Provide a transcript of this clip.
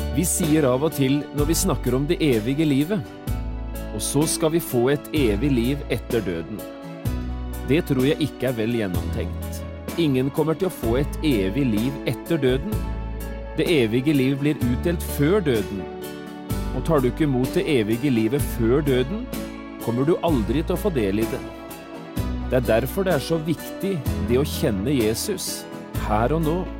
Vi sier av og til når vi snakker om det evige livet, og så skal vi få et evig liv etter døden. Det tror jeg ikke vel gjennomtenkt. Ingen kommer til å få et evig liv etter døden. Det evige liv blir utdelt før døden. Og tar du ikke imot det evige livet før døden, kommer du aldri til å få del i det. Det derfor det så viktig det å kjenne Jesus, her og nå.